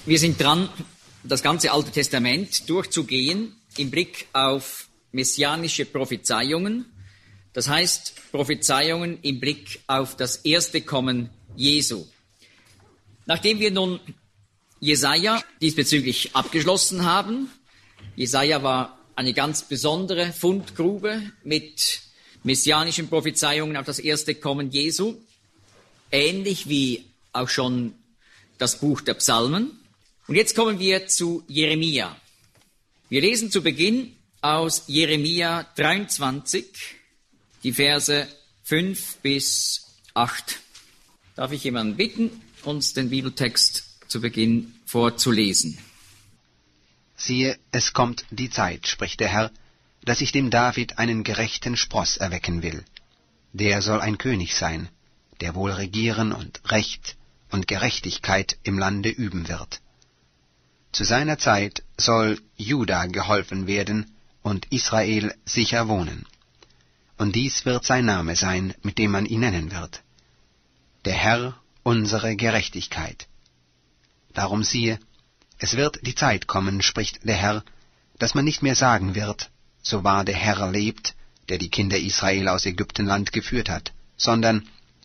Wir sind dran, das ganze Alte Testament durchzugehen im Blick auf messianische Prophezeiungen. Das heißt, Prophezeiungen im Blick auf das erste Kommen Jesu. Nachdem wir nun Jesaja diesbezüglich abgeschlossen haben, Jesaja war eine ganz besondere Fundgrube mit messianischen Prophezeiungen auf das erste Kommen Jesu, ähnlich wie auch schon das Buch der Psalmen. Und jetzt kommen wir zu Jeremia. Wir lesen zu Beginn aus Jeremia 23, die Verse 5 bis 8. Darf ich jemanden bitten, uns den Bibeltext zu Beginn vorzulesen? Siehe, es kommt die Zeit, spricht der Herr, dass ich dem David einen gerechten Spross erwecken will. Der soll ein König sein, der wohl regieren und Recht und Gerechtigkeit im Lande üben wird. Zu seiner Zeit soll Juda geholfen werden und Israel sicher wohnen. Und dies wird sein Name sein, mit dem man ihn nennen wird: Der Herr, unsere Gerechtigkeit. Darum siehe, es wird die Zeit kommen, spricht der Herr, dass man nicht mehr sagen wird, so wahr der Herr lebt, der die Kinder Israel aus Ägyptenland geführt hat, sondern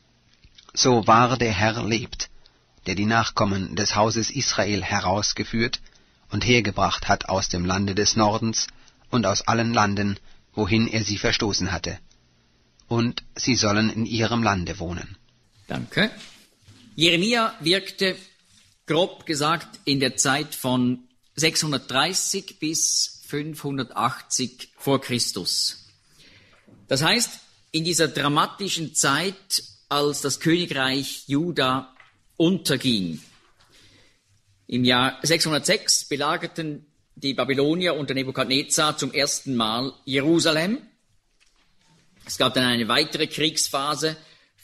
so wahr der Herr lebt, der die Nachkommen des Hauses Israel herausgeführt und hergebracht hat aus dem Lande des Nordens und aus allen Landen, wohin er sie verstoßen hatte. Und sie sollen in ihrem Lande wohnen. Danke. Jeremia wirkte, grob gesagt, in der Zeit von 630 bis 580 vor Christus. Das heißt, in dieser dramatischen Zeit, als das Königreich Juda unterging. Im Jahr 606 belagerten die Babylonier unter Nebukadnezar zum ersten Mal Jerusalem. Es gab dann eine weitere Kriegsphase,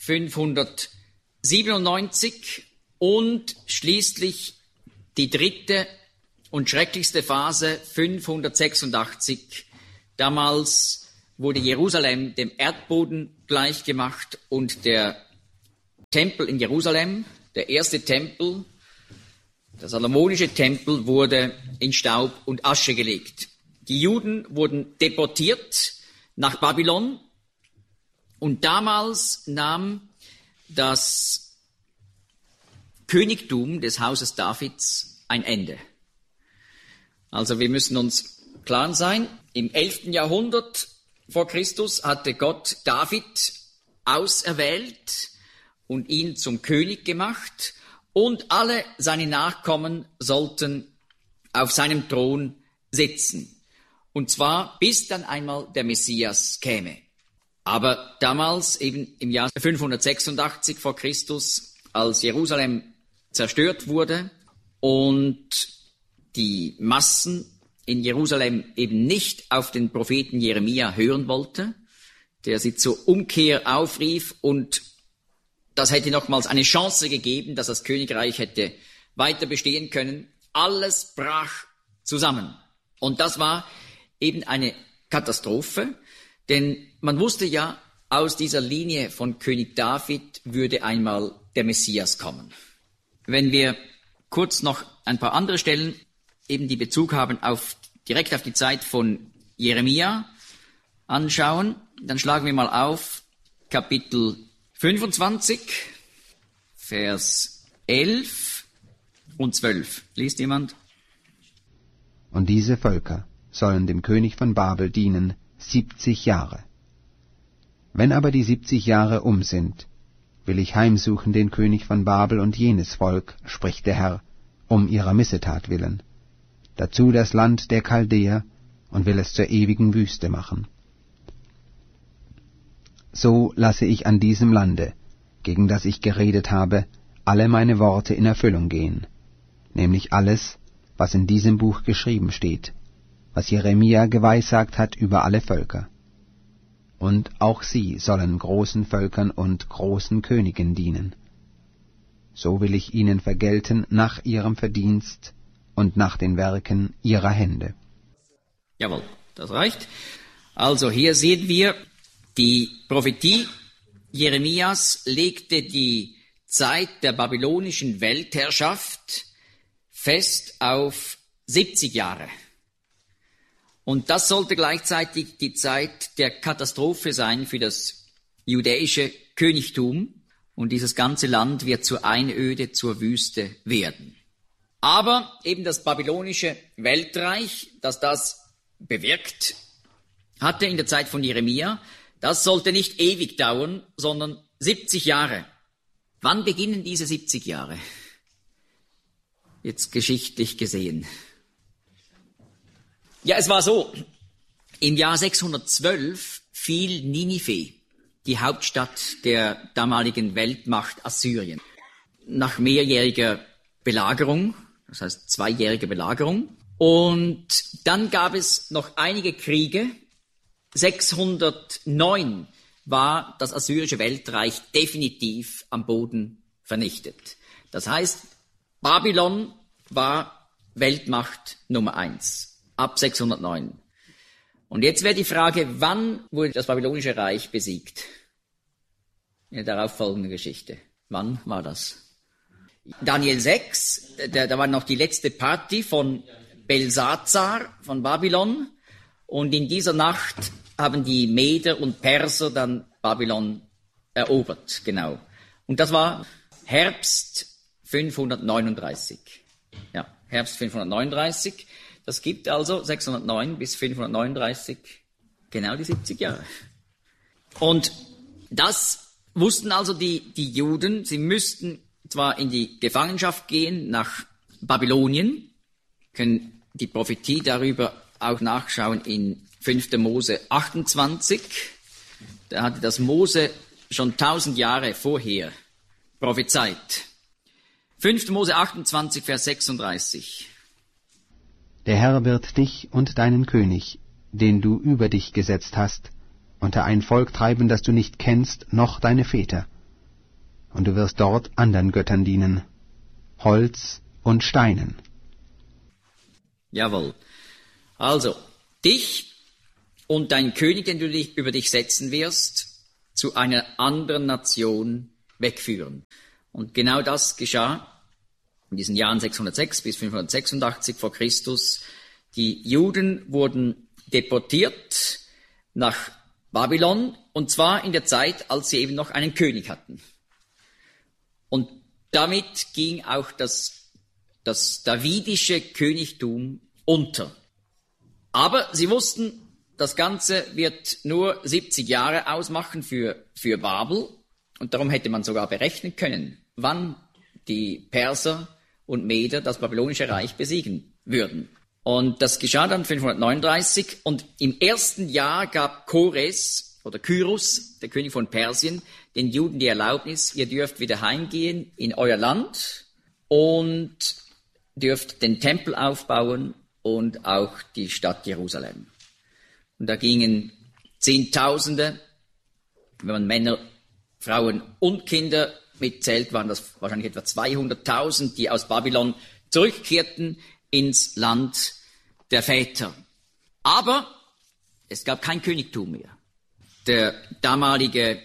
597, und schließlich die dritte und schrecklichste Phase, 586. Damals wurde Jerusalem dem Erdboden gleichgemacht und der Tempel in Jerusalem, der erste Tempel, der salomonische Tempel, wurde in Staub und Asche gelegt. Die Juden wurden deportiert nach Babylon und damals nahm das Königtum des Hauses Davids ein Ende. Also wir müssen uns klar sein, im 11. Jahrhundert vor Christus hatte Gott David auserwählt und ihn zum König gemacht, und alle seine Nachkommen sollten auf seinem Thron sitzen. Und zwar bis dann einmal der Messias käme. Aber damals, eben im Jahr 586 vor Christus, als Jerusalem zerstört wurde und die Massen in Jerusalem eben nicht auf den Propheten Jeremia hören wollte, der sie zur Umkehr aufrief, und das hätte nochmals eine Chance gegeben, dass das Königreich hätte weiter bestehen können. Alles brach zusammen. Und das war eben eine Katastrophe, denn man wusste ja, aus dieser Linie von König David würde einmal der Messias kommen. Wenn wir kurz noch ein paar andere Stellen, eben die Bezug haben direkt auf die Zeit von Jeremia, anschauen, dann schlagen wir mal auf Kapitel 25, Vers 11 und 12. Liest jemand? Und diese Völker sollen dem König von Babel dienen 70 Jahre. Wenn aber die 70 Jahre um sind, will ich heimsuchen den König von Babel und jenes Volk, spricht der Herr, um ihrer Missetat willen, dazu das Land der Chaldäer, und will es zur ewigen Wüste machen. So lasse ich an diesem Lande, gegen das ich geredet habe, alle meine Worte in Erfüllung gehen, nämlich alles, was in diesem Buch geschrieben steht, was Jeremia geweissagt hat über alle Völker. Und auch sie sollen großen Völkern und großen Königen dienen. So will ich ihnen vergelten nach ihrem Verdienst und nach den Werken ihrer Hände. Jawohl, das reicht. Also hier sehen wir, die Prophetie Jeremias legte die Zeit der babylonischen Weltherrschaft fest auf 70 Jahre. Und das sollte gleichzeitig die Zeit der Katastrophe sein für das judäische Königtum. Und dieses ganze Land wird zur Einöde, zur Wüste werden. Aber eben das babylonische Weltreich, das das bewirkt hatte in der Zeit von Jeremia, das sollte nicht ewig dauern, sondern 70 Jahre. Wann beginnen diese 70 Jahre? Jetzt geschichtlich gesehen. Ja, es war so, im Jahr 612 fiel Ninive, die Hauptstadt der damaligen Weltmacht Assyrien. Nach mehrjähriger Belagerung, das heißt 2-jährige Belagerung. Und dann gab es noch einige Kriege. 609 war das assyrische Weltreich definitiv am Boden vernichtet. Das heißt, Babylon war Weltmacht Nummer 1 ab 609. Und jetzt wäre die Frage, wann wurde das babylonische Reich besiegt? In der darauffolgenden Geschichte. Wann war das? Daniel 6, da war noch die letzte Party von Belsazar von Babylon. Und in dieser Nacht haben die Meder und Perser dann Babylon erobert, genau. Und das war Herbst 539. Ja, Herbst 539. Das gibt also 609 bis 539 genau die 70 Jahre. Und das wussten also die Juden, sie müssten zwar in die Gefangenschaft gehen nach Babylonien, können die Prophetie darüber auch nachschauen in 5. Mose 28. Da hatte das Mose schon 1000 Jahre vorher prophezeit. 5. Mose 28, Vers 36. Der Herr wird dich und deinen König, den du über dich gesetzt hast, unter ein Volk treiben, das du nicht kennst, noch deine Väter. Und du wirst dort anderen Göttern dienen, Holz und Steinen. Jawohl. Also, dich und dein König, den du über dich setzen wirst, zu einer anderen Nation wegführen. Und genau das geschah in diesen Jahren 606 bis 586 vor Christus. Die Juden wurden deportiert nach Babylon, und zwar in der Zeit, als sie eben noch einen König hatten. Und damit ging auch das davidische Königtum unter. Aber sie wussten, das Ganze wird nur 70 Jahre ausmachen für Babel. Und darum hätte man sogar berechnen können, wann die Perser und Meder das babylonische Reich besiegen würden. Und das geschah dann 539. Und im ersten Jahr gab Kores oder Kyros, der König von Persien, den Juden die Erlaubnis, ihr dürft wieder heimgehen in euer Land und dürft den Tempel aufbauen und auch die Stadt Jerusalem. Und da gingen Zehntausende, wenn man Männer, Frauen und Kinder mitzählt, waren das wahrscheinlich etwa 200.000, die aus Babylon zurückkehrten ins Land der Väter. Aber es gab kein Königtum mehr. Der damalige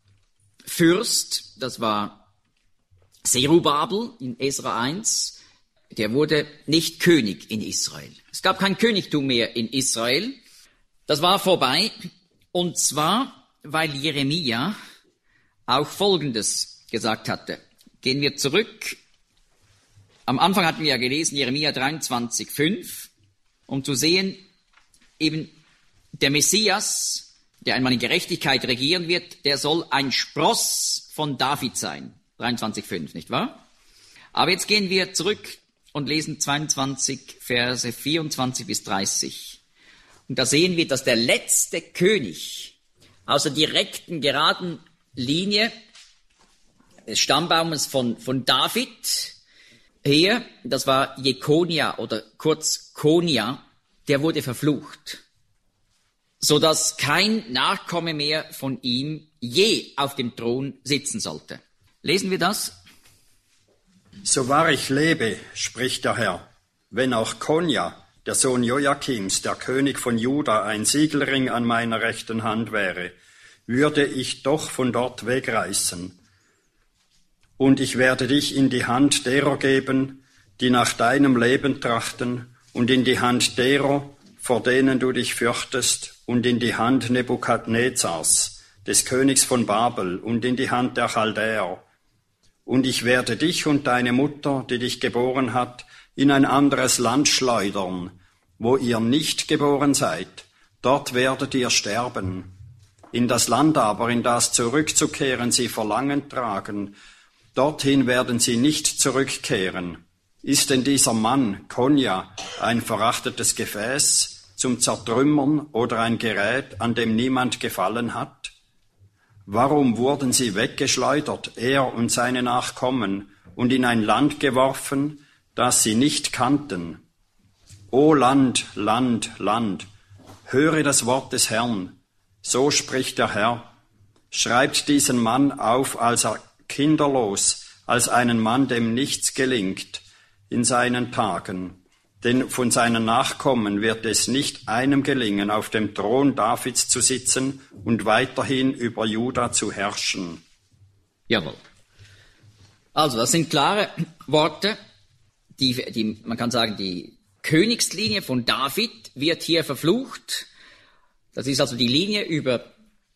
Fürst, das war Zerubabel in Esra 1, der wurde nicht König in Israel. Es gab kein Königtum mehr in Israel. Das war vorbei. Und zwar, weil Jeremia auch Folgendes gesagt hatte. Gehen wir zurück. Am Anfang hatten wir ja gelesen, Jeremia 23,5, um zu sehen, eben der Messias, der einmal in Gerechtigkeit regieren wird, der soll ein Spross von David sein. 23,5, nicht wahr? Aber jetzt gehen wir zurück und lesen 22, Verse 24 bis 30. Und da sehen wir, dass der letzte König aus der direkten, geraden Linie des Stammbaumes von David her, das war Jekonia oder kurz Konia, der wurde verflucht, sodass kein Nachkomme mehr von ihm je auf dem Thron sitzen sollte. Lesen wir das? So wahr ich lebe, spricht der Herr, wenn auch Konia, der Sohn Joachims, der König von Juda, ein Siegelring an meiner rechten Hand wäre, würde ich doch von dort wegreißen. Und ich werde dich in die Hand derer geben, die nach deinem Leben trachten, und in die Hand derer, vor denen du dich fürchtest, und in die Hand Nebukadnezars, des Königs von Babel, und in die Hand der Chaldäer. Und ich werde dich und deine Mutter, die dich geboren hat, in ein anderes Land schleudern, wo ihr nicht geboren seid. Dort werdet ihr sterben. In das Land aber, in das zurückzukehren sie Verlangen tragen, dorthin werden sie nicht zurückkehren. Ist denn dieser Mann, Konja, ein verachtetes Gefäß zum Zertrümmern oder ein Gerät, an dem niemand gefallen hat? Warum wurden sie weggeschleudert, er und seine Nachkommen, und in ein Land geworfen, das sie nicht kannten? O Land, Land, Land, höre das Wort des Herrn. So spricht der Herr. Schreibt diesen Mann auf als kinderlos, als einen Mann, dem nichts gelingt in seinen Tagen. Denn von seinen Nachkommen wird es nicht einem gelingen, auf dem Thron Davids zu sitzen und weiterhin über Juda zu herrschen. Jawohl. Also, das sind klare Worte. Man kann sagen, die Königslinie von David wird hier verflucht. Das ist also die Linie über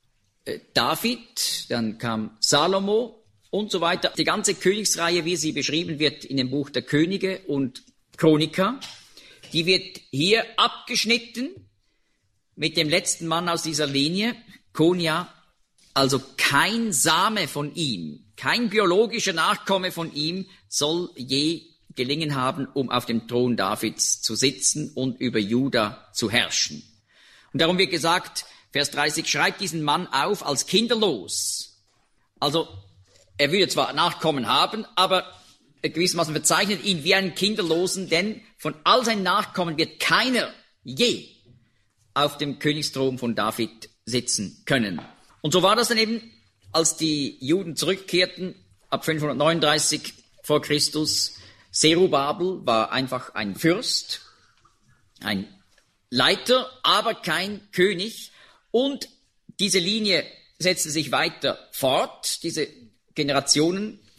David, dann kam Salomo und so weiter. Die ganze Königsreihe, wie sie beschrieben wird in dem Buch der Könige und Chroniker, die wird hier abgeschnitten mit dem letzten Mann aus dieser Linie, Konja. Also kein Same von ihm, kein biologischer Nachkomme von ihm soll je gelingen haben, um auf dem Thron Davids zu sitzen und über Juda zu herrschen. Und darum wird gesagt, Vers 30, schreibt diesen Mann auf als kinderlos. Also, er würde zwar Nachkommen haben, aber gewissermaßen verzeichnet ihn wie einen Kinderlosen, denn von all seinen Nachkommen wird keiner je auf dem Königsthron von David sitzen können. Und so war das dann eben, als die Juden zurückkehrten, ab 539 vor Christus. Zerubabel war einfach ein Fürst, ein Leiter, aber kein König. Und diese Linie setzte sich weiter fort, diese Generationen